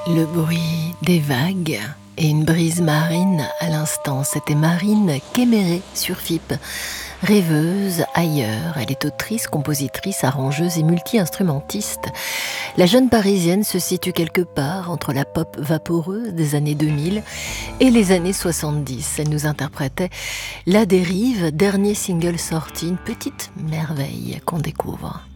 Le bruit des vagues et une brise marine à l'instant. C'était Marine Kéméré sur FIP. Rêveuse ailleurs, elle est autrice, compositrice, arrangeuse et multi-instrumentiste. La jeune Parisienne se situe quelque part entre la pop vaporeuse des années 2000 et les années 70. Elle nous interprétait La Dérive, dernier single sorti, une petite merveille qu'on découvre.